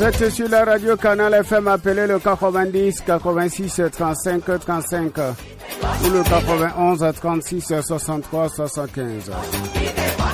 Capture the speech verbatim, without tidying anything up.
Vous êtes sur la radio Canal F M, appelez le quatre-vingt-dix, quatre-vingt-six, trente-cinq, trente-cinq ou le quatre-vingt-onze, trente-six, soixante-trois, soixante-quinze.